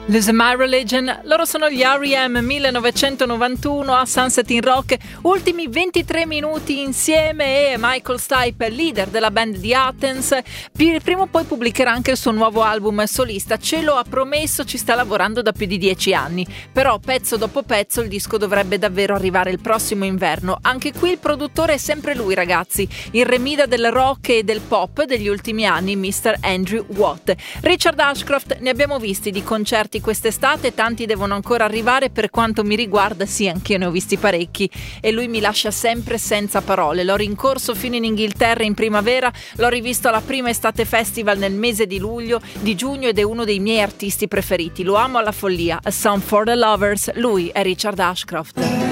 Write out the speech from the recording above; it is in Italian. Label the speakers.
Speaker 1: Lose My Religion, loro sono gli R.E.M. 1991 a Sunset in Rock, ultimi 23 minuti insieme, e Michael Stipe, leader della band di Athens, prima o poi pubblicherà anche il suo nuovo album solista, ce lo ha promesso, ci sta lavorando da più di 10 anni, però pezzo dopo pezzo il disco dovrebbe davvero arrivare il prossimo inverno. Anche qui il produttore è sempre lui, ragazzi, il remida del rock e del pop degli ultimi anni, Mr. Andrew Watt. Richard Ashcroft ne abbiamo visti di concerti quest'estate, tanti devono ancora arrivare, per quanto mi riguarda sì, anch'io ne ho visti parecchi, e lui mi lascia sempre senza parole. L'ho rincorso fino in Inghilterra in primavera, l'ho rivisto alla prima Estate Festival nel mese di giugno, ed è uno dei miei artisti preferiti, lo amo alla follia. A Song for the Lovers, lui è Richard Ashcroft.